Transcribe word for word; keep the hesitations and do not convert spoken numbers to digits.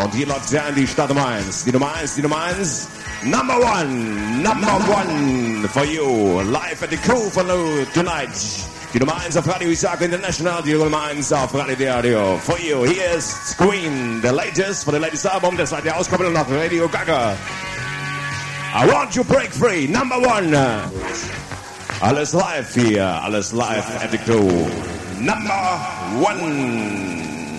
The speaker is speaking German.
Und hier läuft sie an, die Stadt Nummer eins. Die Nummer eins, die Nummer eins. Number one, number one for you. Live at the crew for you tonight. Die Nummer eins auf Radio Isaac International. Die Nummer eins auf Radio Radio. For you, here is Queen, the latest, for the latest album. Das seid ihr auskommen auf Radio Gaga. I want you break free, number one. Alles live hier, alles live at the crew. Number one.